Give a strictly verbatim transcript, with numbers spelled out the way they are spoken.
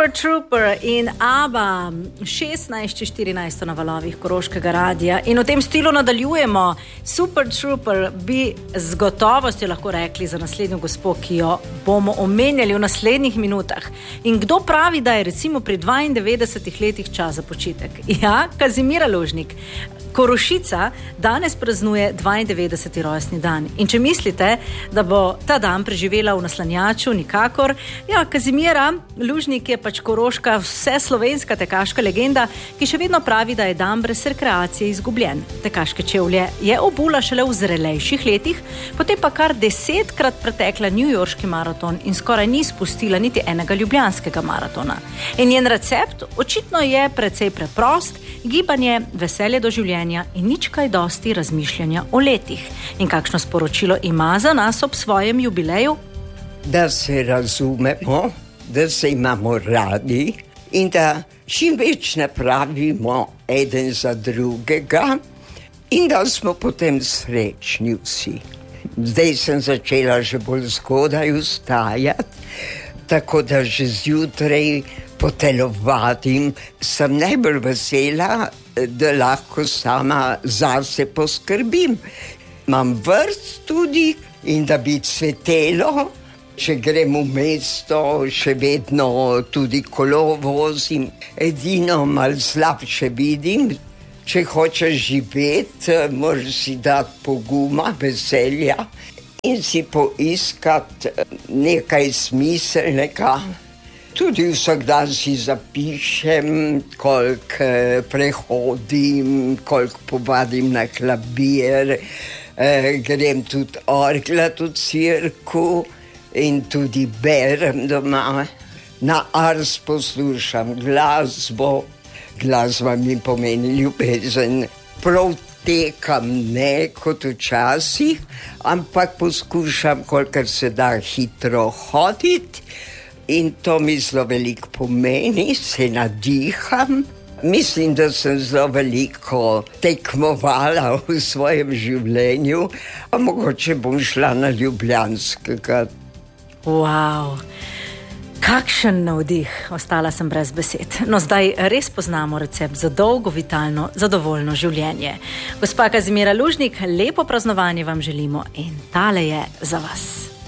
Super Trooper in ABBA, šestnajst štirinajst na valovih Koroškega radija. In v tem stilu nadaljujemo. Super Trooper bi z gotovostjo lahko rekli za naslednjo gospo, ki jo bomo omenjali v naslednjih minutah. In kdo pravi, da je recimo pri dvaindevetdesetih letih čas za počitek? Ja, Kazimira Lužnik. Korošica danes praznuje dvaindevetdeseti rojstni dan. In če mislite, da bo ta dan preživela v naslanjaču, nikakor. Ja, Kazimira Lužnik je pač koroška vse slovenska tekaška legenda, ki še vedno pravi, da je dan brez rekreacije izgubljen. Tekaške čevlje je obula šele v zrelejših letih, potem pa kar desetkrat pretekla newyorški maraton in skoraj ni spustila niti enega ljubljanskega maratona. In njen recept očitno je precej preprost, gibanje, veselje do življenja in nič kaj dosti razmišljanja o letih. In kakšno sporočilo ima za nas ob svojem jubileju? Da se razumemo, da se imamo radi in da čim več napravimo eden za drugega in da smo potem srečni vsi. Zdaj sem začela že bolj zgodaj vstajati, tako da že zjutraj potelovadim. Sem najbolj vesela, da lahko sama zase poskrbim. Imam vrt tudi in da bi cvetelo, če grem v mesto, še vedno tudi kolo vozim. Edino malo slabše vidim. Če hočeš živeti, moraš si dati poguma, veselja in si poiskati nekaj smiselnega. Tudi vsak dan si zapišem, koliko prehodim, koliko povadim na klavir, eh, grem tudi orglat v cirku in tudi berem doma. Na Ars poslušam glasbo, glasba mi pomeni ljubezen. Prav tekam ne kot včasih, ampak poskušam, kolikor se da hitro hoditi. In to mi zelo veliko pomeni, se nadiham. Mislim, da sem zelo veliko tekmovala v svojem življenju, a mogoče bom šla na Ljubljanskega. Wow, kakšen navdih, ostala sem brez besed. No, zdaj res poznamo recept za dolgo, vitalno, zadovoljno življenje. Gospa Kazimira Lužnik, lepo praznovanje vam želimo in tale je za vas.